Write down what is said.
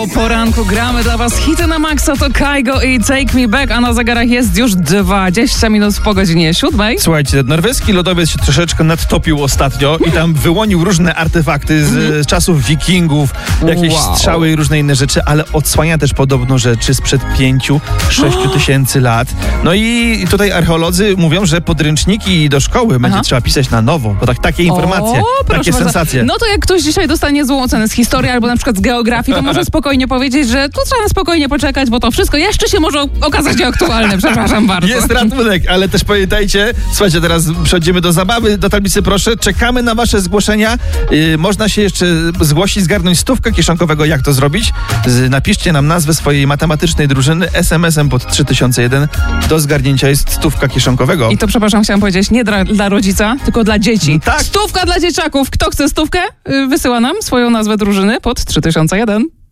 O poranku gramy dla was hity na maksa, to Kygo i Take Me Back, a na zegarach jest już 20 minut po godzinie 7. Słuchajcie, ten norweski lodowiec się troszeczkę nadtopił ostatnio i tam wyłonił różne artefakty z czasów wikingów, jakieś strzały i różne inne rzeczy, ale odsłania też podobno rzeczy sprzed 5-6 tysięcy lat. No i tutaj archeolodzy mówią, że podręczniki do szkoły będzie trzeba pisać na nowo, bo takie informacje, takie sensacje. No to jak ktoś dzisiaj dostanie złą ocenę z historii albo na przykład z geografii, to może spokojnie powiedzieć, że tu trzeba spokojnie poczekać, bo to wszystko jeszcze się może okazać nieaktualne. Przepraszam bardzo. Jest ratunek, ale też pamiętajcie, słuchajcie, teraz przechodzimy do zabawy, do tablicy proszę, czekamy na wasze zgłoszenia. Można się jeszcze zgłosić, zgarnąć 100 kieszonkowego. Jak to zrobić? Napiszcie nam nazwę swojej matematycznej drużyny SMS-em pod 3001. Do zgarnięcia jest 100 kieszonkowego. I to, przepraszam, chciałam powiedzieć, nie dla rodzica, tylko dla dzieci. Tak. 100 dla dzieciaków. Kto chce 100? Wysyła nam swoją nazwę drużyny pod 3001.